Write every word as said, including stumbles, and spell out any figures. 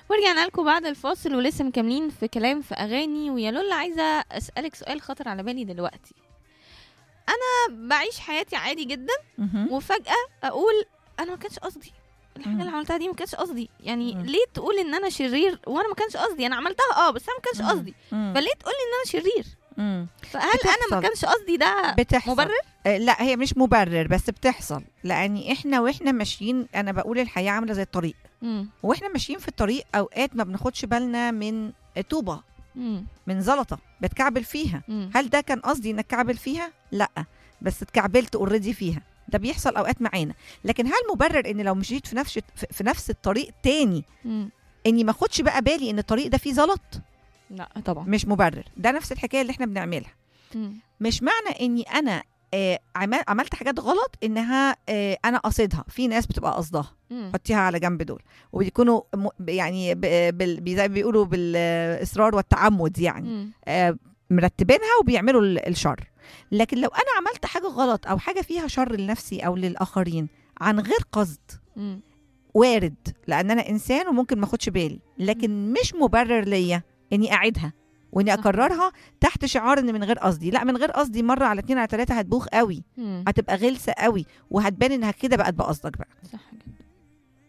ورجعنا لكم بعد الفاصل ولسه مكملين في كلام في اغاني. ويا لولا عايزه اسالك سؤال خطر على بالي دلوقتي. انا بعيش حياتي عادي جدا مهم. وفجاه اقول انا ما كانش قصدي الحاجه مم. اللي عملتها دي، ما كانش قصدي. يعني مم. ليه تقول ان انا شرير وانا ما كانش قصدي؟ انا عملتها اه بس انا ما كانش مم. قصدي، مم. فليه تقول لي ان انا شرير؟ مم. فهل انا ما بتحصل. كانش قصدي ده بتحصل. مبرر؟ آه، لا هي مش مبرر، بس بتحصل. لان احنا واحنا ماشيين، انا بقول الحياه عامله زي الطريق، مم. واحنا ماشيين في الطريق اوقات ما بناخدش بالنا من طوبه، مم. من زلطه بتكعبل فيها. مم. هل ده كان قصدي انك كعبل فيها؟ لا، بس اتكعبلت اوريدي فيها. ده بيحصل اوقات معانا. لكن هل مبرر ان لو مشيت في نفس في نفس الطريق تاني مم. اني ما اخدش بقى بالي ان الطريق ده فيه زلط؟ لا طبعا. مش مبرر. ده نفس الحكايه اللي احنا بنعملها. مم. مش معنى اني انا آه عمل عملت حاجات غلط انها آه انا قصدها. في ناس بتبقى قصدها، مم. حطيها على جنب دول، وبيكونوا م- يعني ب- بال- زي ما بيقولوا بالاصرار والتعمد، يعني مم. آه مرتبينها وبيعملوا ال- الشر. لكن لو انا عملت حاجه غلط او حاجه فيها شر لنفسي او للاخرين عن غير قصد، مم. وارد، لان انا انسان وممكن ما اخدش بالي، لكن مش مبرر ليا اني اعيدها واني صح. اكررها تحت شعار ان من غير قصدي. لا، من غير قصدي مره على اتنين على تلاته هتبوخ قوي، مم. هتبقى غلسه قوي، وهتبان انها كده بقت بقصدك بقى. صح.